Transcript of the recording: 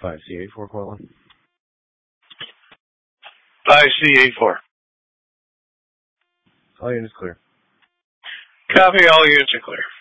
5C84 Cortland. 5C84. All units clear. Copy, all units are clear.